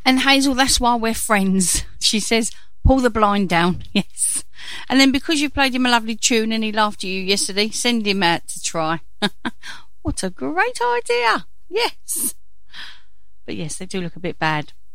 And Hazel, that's why we're friends. She says, pull the blind down. Yes. And then because you played him a lovely tune and he laughed at you yesterday, send him out to try. What a great idea. Yes. But yes, they do look a bit bad.